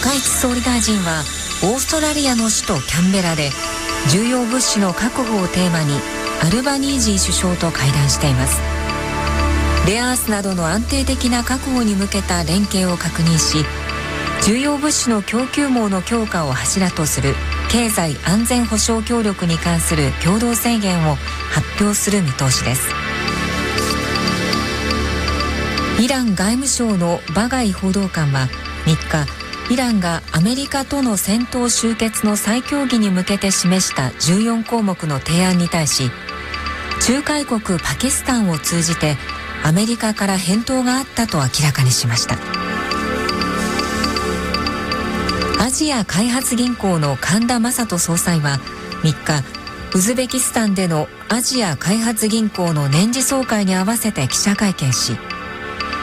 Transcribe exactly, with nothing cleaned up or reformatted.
高市総理大臣はオーストラリアの首都キャンベラで重要物資の確保をテーマにアルバニージー首相と会談しています。レアアースなどの安定的な確保に向けた連携を確認し、重要物資の供給網の強化を柱とする経済安全保障協力に関する共同宣言を発表する見通しです。イラン外務省のバガイ報道官はみっか、イランがアメリカとの戦闘終結の再協議に向けて示したじゅうよんこうもくの提案に対し、仲介国パキスタンを通じてアメリカから返答があったと明らかにしました。アジア開発銀行の神田正人総裁はみっか、ウズベキスタンでのアジア開発銀行の年次総会に合わせて記者会見し、